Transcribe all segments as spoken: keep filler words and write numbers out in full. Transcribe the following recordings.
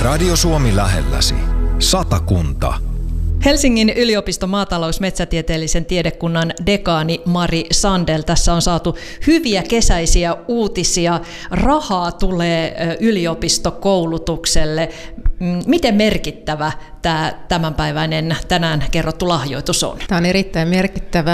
Radio Suomi lähelläsi. Satakunta. Helsingin yliopiston maatalous-metsätieteellisen tiedekunnan dekaani Mari Sandel. Tässä on saatu hyviä kesäisiä uutisia. Rahaa tulee yliopistokoulutukselle. Miten merkittävä tämä tämänpäiväinen tänään kerrottu lahjoitus on? Tämä on erittäin merkittävä.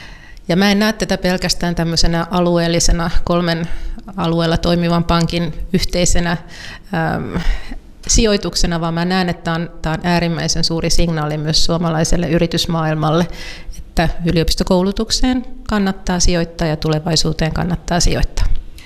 Ja mä en näe tätä pelkästään tämmöisenä alueellisena kolmen alueella toimivan pankin yhteisenä ähm, sijoituksena, vaan mä näen, että tämä on, tämä on äärimmäisen suuri signaali myös suomalaiselle yritysmaailmalle, että yliopistokoulutukseen kannattaa sijoittaa ja tulevaisuuteen kannattaa sijoittaa.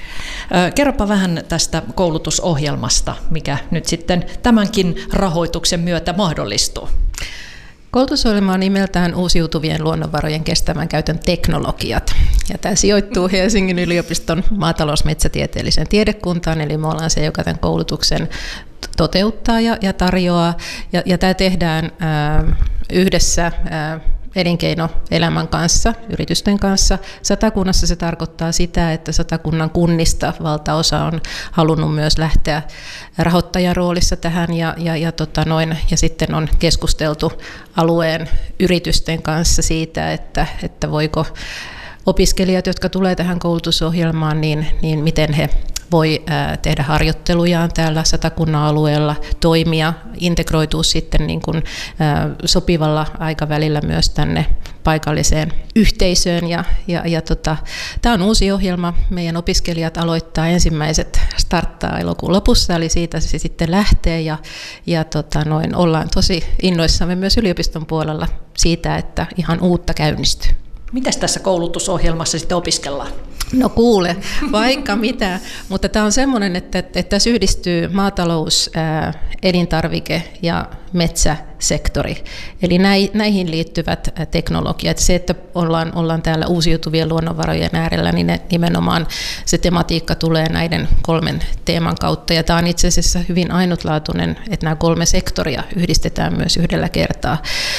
Kerropa vähän tästä koulutusohjelmasta, mikä nyt sitten tämänkin rahoituksen myötä mahdollistuu. Koulutusohjelma on nimeltään Uusiutuvien luonnonvarojen kestävän käytön teknologiat. Ja tämä sijoittuu Helsingin yliopiston maatalous-metsätieteelliseen tiedekuntaan, eli me ollaan se, joka tämän koulutuksen toteuttaa ja, ja tarjoaa. Ja, ja tämä tehdään ää, yhdessä ää, elinkeinoelämän kanssa, yritysten kanssa. Satakunnassa se tarkoittaa sitä, että Satakunnan kunnista valtaosa on halunnut myös lähteä rahoittajan roolissa tähän ja, ja, ja, tota noin, ja sitten on keskusteltu alueen yritysten kanssa siitä, että, että voiko opiskelijat, jotka tulee tähän koulutusohjelmaan, niin, niin miten he voi tehdä harjoittelujaan täällä Satakunnan alueella, toimia, integroitua sitten niin kuin sopivalla aikavälillä myös tänne paikalliseen yhteisöön. Ja, ja, ja tota, tämä on uusi ohjelma. Meidän opiskelijat aloittaa ensimmäiset starttaa elokuun lopussa, eli siitä se sitten lähtee. Ja, ja tota, noin, ollaan tosi innoissamme myös yliopiston puolella siitä, että ihan uutta käynnistyy. Mitäs tässä koulutusohjelmassa sitten opiskellaan? No kuule, vaikka mitä, mutta tämä on semmoinen, että, että tässä yhdistyy maatalous, ää, elintarvike ja metsäsektori. Eli näihin liittyvät teknologiat. Se, että ollaan, ollaan täällä uusiutuvien luonnonvarojen äärellä, niin ne, nimenomaan se tematiikka tulee näiden kolmen teeman kautta. Ja tämä on itse asiassa hyvin ainutlaatuinen, että nämä kolme sektoria yhdistetään myös yhdellä kertaa.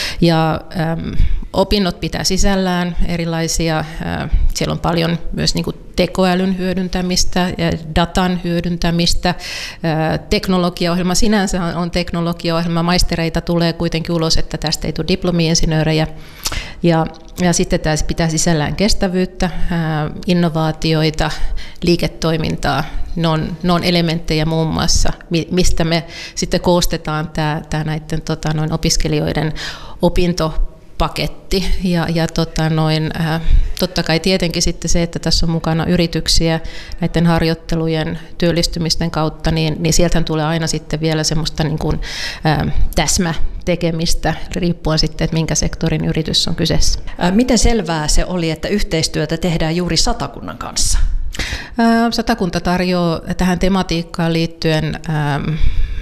Ja äm, opinnot pitää sisällään erilaisia, äh, siellä on paljon myös niin kuin tekoälyn hyödyntämistä ja datan hyödyntämistä. Teknologiaohjelma sinänsä on teknologiaohjelma. Maistereita tulee kuitenkin ulos, että tästä ei tule diplomi-insinöörejä. Ja, ja sitten tämä pitää sisällään kestävyyttä, innovaatioita, liiketoimintaa. Ne on, ne on elementtejä muun muassa, mistä me sitten koostetaan tämä, tämä näiden tota, noin opiskelijoiden opinto paketti ja, ja tota noin, äh, totta kai tietenkin sitten se, että tässä on mukana yrityksiä näiden harjoittelujen työllistymisten kautta, niin, niin sieltähän tulee aina sitten vielä semmoista niin kuin, äh, täsmätekemistä, riippuen sitten, että minkä sektorin yritys on kyseessä. Miten selvää se oli, että yhteistyötä tehdään juuri Satakunnan kanssa? Satakunta tarjoaa tähän tematiikkaan liittyen ähm,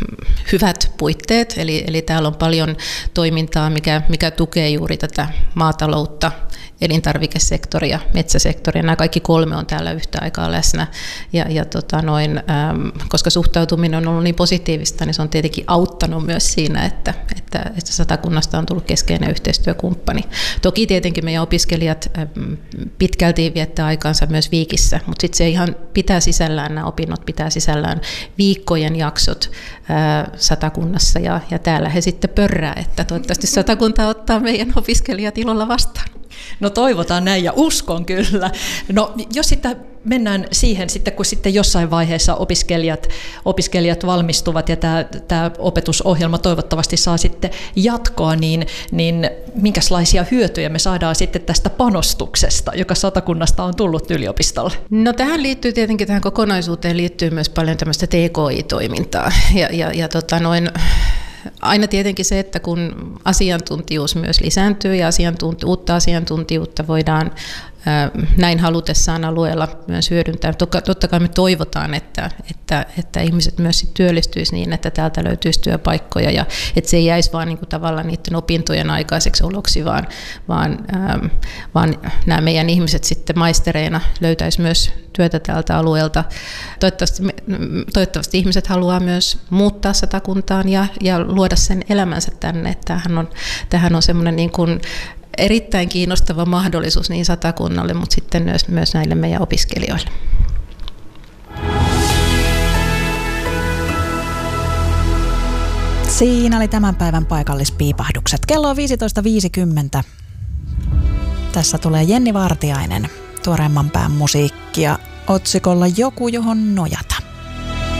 hyvät puitteet, eli, eli täällä on paljon toimintaa, mikä, mikä tukee juuri tätä maataloutta, elintarvikesektoria, metsäsektoria. Nämä kaikki kolme on täällä yhtä aikaa läsnä. Ja, ja tota noin, ähm, koska suhtautuminen on ollut niin positiivista, niin se on tietenkin auttanut myös siinä, että, että, että Satakunnasta on tullut keskeinen yhteistyökumppani. Toki tietenkin meidän opiskelijat ähm, pitkälti viettää aikaansa myös Viikissä, mutta sitten se ihan pitää sisällään, nämä opinnot pitää sisällään viikkojen jaksot äh, Satakunnassa, ja, ja täällä he sitten pörrää, että toivottavasti Satakunta ottaa meidän opiskelijat ilolla vastaan. No toivotaan näin ja uskon kyllä. No jos sitten mennään siihen, sitten, kun sitten jossain vaiheessa opiskelijat, opiskelijat valmistuvat ja tämä, tämä opetusohjelma toivottavasti saa sitten jatkoa, niin, niin minkälaisia hyötyjä me saadaan sitten tästä panostuksesta, joka Satakunnasta on tullut yliopistolle? No tähän liittyy tietenkin, tähän kokonaisuuteen liittyy myös paljon tämmöistä T K I-toimintaa ja, ja, ja tota noin, aina tietenkin se, että kun asiantuntijuus myös lisääntyy ja asiantunti- uutta asiantuntijuutta voidaan näin halutessaan alueella myös hyödyntää. Totta kai me toivotaan, että, että, että ihmiset myös työllistyisivät niin, että täältä löytyisi työpaikkoja ja että se ei jäisi vaan niin kuin tavallaan niiden opintojen aikaiseksi oloksi, vaan, vaan, ähm, vaan nämä meidän ihmiset sitten maistereina löytäisi myös työtä tältä alueelta. Toivottavasti, toivottavasti ihmiset haluaa myös muuttaa Satakuntaan ja, ja luoda sen elämänsä tänne. Että tämähän on, tämähän on semmoinen niin kuin erittäin kiinnostava mahdollisuus niin Satakunnalle, mutta sitten myös, myös näille meidän opiskelijoille. Siinä oli tämän päivän paikallispiipahdukset. Kello on viisitoista viisikymmentä. Tässä tulee Jenni Vartiainen, tuoreemman pään musiikkia otsikolla Joku, johon nojata.